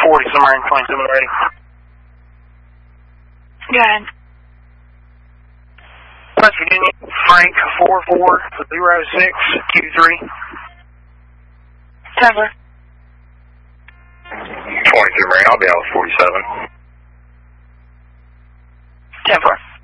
40 Submarine 27 ready. Go ahead. West Virginia, Frank 4406 Q3. Denver. 23 Marine, I'll be out with 47. Denver.